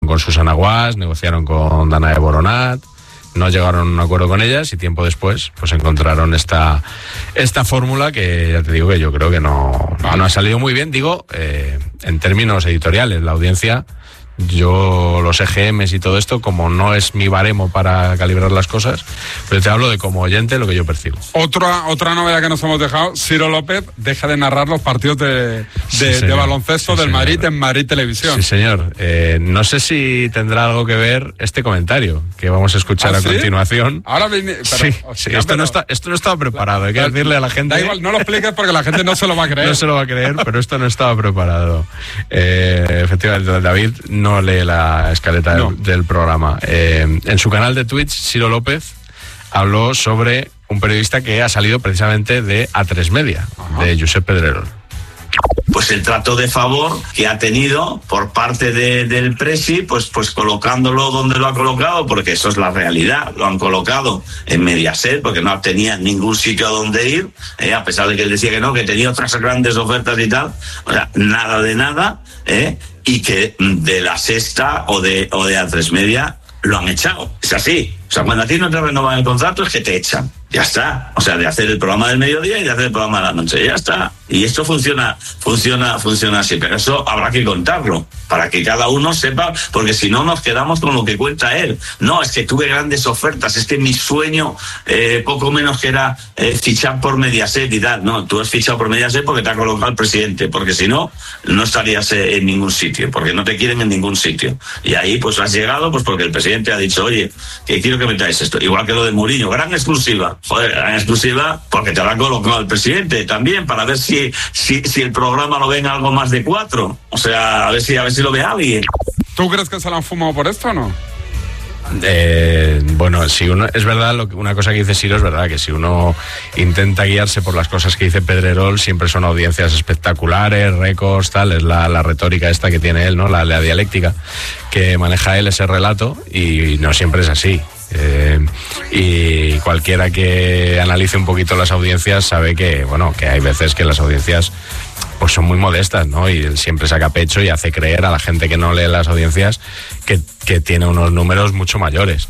con Susana Guas, negociaron con Danae Boronat, no llegaron a un acuerdo con ellas y tiempo después pues encontraron esta fórmula que ya te digo que yo creo que no ha salido muy bien, digo, en términos editoriales. La audiencia, yo los EGMs y todo esto, como no es mi baremo para calibrar las cosas, pero te hablo de como oyente lo que yo percibo. Otra novedad que nos hemos dejado: Ciro López deja de narrar los partidos de baloncesto del Madrid en Madrid Televisión. Sí, señor. No sé si tendrá algo que ver este comentario que vamos a escuchar a continuación. Ahora viene, esto no estaba preparado, hay que decirle a la gente. Da igual, no lo expliques porque la gente no se lo va a creer. No se lo va a creer, pero esto no estaba preparado. Efectivamente, David no lee la escaleta del programa. En su canal de Twitch, Ciro López habló sobre un periodista que ha salido precisamente de A3 Media, de Josep Pedrerol. Pues el trato de favor que ha tenido por parte del Presi, pues colocándolo donde lo ha colocado, porque eso es la realidad. Lo han colocado en Mediaset porque no tenía ningún sitio a donde ir, a pesar de que él decía que no, que tenía otras grandes ofertas y tal. O sea, nada de nada, y que de La Sexta o de A3 Media lo han echado. Es así. O sea, cuando a ti no te renovan el contrato es que te echan. Ya está. O sea, de hacer el programa del mediodía y de hacer el programa de la noche. Ya está. Y esto funciona así. Pero eso habrá que contarlo para que cada uno sepa, porque si no nos quedamos con lo que cuenta él. No, es que tuve grandes ofertas. Es que mi sueño, poco menos que era fichar por Mediaset y tal. No, tú has fichado por Mediaset porque te ha colocado el presidente. Porque si no, no estarías en ningún sitio. Porque no te quieren en ningún sitio. Y ahí pues has llegado pues porque el presidente ha dicho, oye, que quiero que metáis esto. Igual que lo de Mourinho. Gran exclusiva. Joder, gran exclusiva porque te lo ha colocado el presidente también, para ver si el programa lo ven algo más de 4. O sea, a ver si lo ve alguien. ¿Tú crees que se lo han fumado por esto o no? Bueno, si uno, es verdad, una cosa que dice Ciro es verdad, que si uno intenta guiarse por las cosas que dice Pedrerol, siempre son audiencias espectaculares, récords, tal, es la retórica esta que tiene él, ¿no? La dialéctica que maneja él, ese relato, y no siempre es así. Y cualquiera que analice un poquito las audiencias sabe que, bueno, que hay veces que las audiencias pues son muy modestas, ¿no? Y él siempre saca pecho y hace creer a la gente que no lee las audiencias que tiene unos números mucho mayores.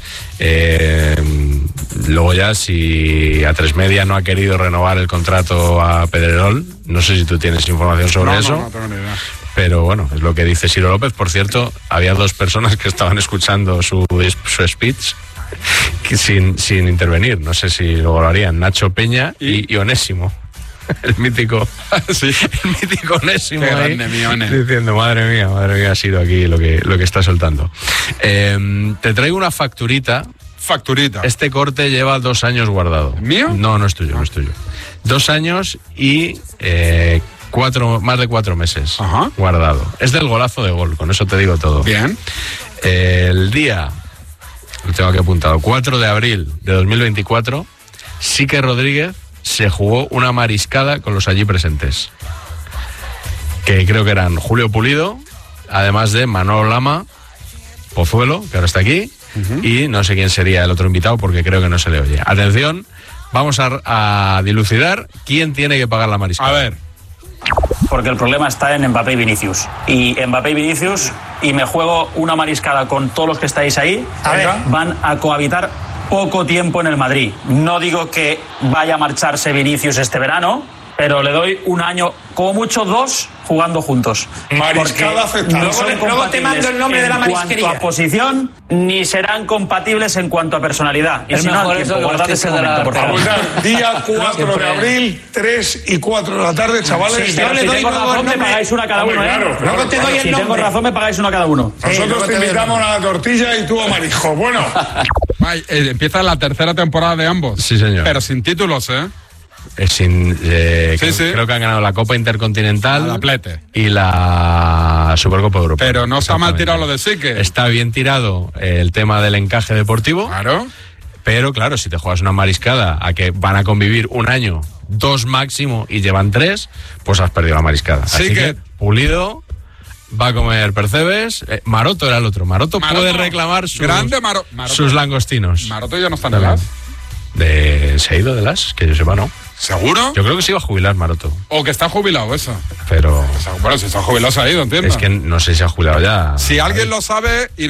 Luego ya, si A3 Media no ha querido renovar el contrato a Pedrerol, no sé si tú tienes información sobre eso. No tengo ni idea. Pero bueno, es lo que dice Ciro López. Por cierto, había 2 personas que estaban escuchando su speech sin intervenir. No sé si luego lo harían. Nacho Peña y Onésimo. El mítico, sí. El mítico Onésimo. Qué grande, mi One. Diciendo, madre mía, ha sido aquí lo que está soltando. Te traigo una facturita. Facturita. Este corte lleva 2 años guardado. ¿Mío? No es tuyo, no es tuyo. 2 años y más de 4 meses. Ajá. Guardado. Es del golazo de gol, con eso te digo todo. Bien. El día, lo tengo aquí apuntado, 4 de abril de 2024, Sique Rodríguez se jugó una mariscada con los allí presentes, que creo que eran Julio Pulido, además de Manolo Lama, Pozuelo, que ahora está aquí, y no sé quién sería el otro invitado porque creo que no se le oye. Atención, vamos a dilucidar quién tiene que pagar la mariscada. A ver. Porque el problema está en Mbappé y Vinicius. Y Mbappé y Vinicius, y me juego una mariscada con todos los que estáis ahí, van a cohabitar poco tiempo en el Madrid. No digo que vaya a marcharse Vinicius este verano, pero le doy 1 año, como mucho 2, jugando juntos. Mariscada aceptada. Luego te mando el nombre de la marisquería. En cuanto a posición, ni serán compatibles en cuanto a personalidad. Y es si no, mejor eso, guardad ese momento, por favor. Día 4 de abril, 3 y 4 de la tarde, chavales. Sí, yo le doy razón, me pagáis una cada uno, Luego te doy el Si tengo razón, me pagáis una cada uno. Nosotros te invitamos a la tortilla y tú a marisco. Bueno. Empieza la tercera temporada de ambos. Sí, señor. Pero sin títulos, Creo que han ganado la Copa Intercontinental, la Plete, y la Supercopa Europa. Pero no está mal tirado lo de Sique. Está bien tirado el tema del encaje deportivo. Claro. Pero claro, si te juegas una mariscada a que van a convivir 1 año, 2 máximo, y llevan 3, pues has perdido la mariscada. Así que Pulido va a comer percebes. Maroto era el otro. Maroto puede reclamar sus langostinos. Maroto ya no está en el AS. ¿Se ha ido del AS? Que yo sepa, no. ¿Seguro? Yo creo que se iba a jubilar Maroto. O que está jubilado, eso. Pero... Bueno, si está jubilado se ha ido, entiendo. Es que no sé si ha jubilado ya. Si alguien lo sabe...